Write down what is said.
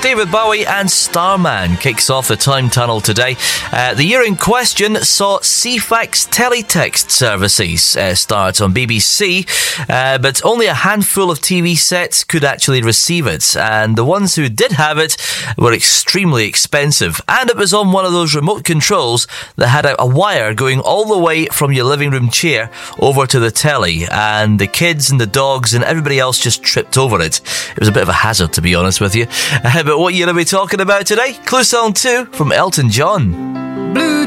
David Bowie and Starman kicks off the time tunnel today. The year in question saw Ceefax teletext services start on BBC, but only a handful of TV sets could actually receive it, and the ones who did have it were extremely expensive, and it was on one of those remote controls that had a wire going all the way from your living room chair over to the telly, and the kids and the dogs and everybody else just tripped over it. It was a bit of a hazard, to be honest with you. But what year are we talking about today? Clue Song 2 from Elton John. Blue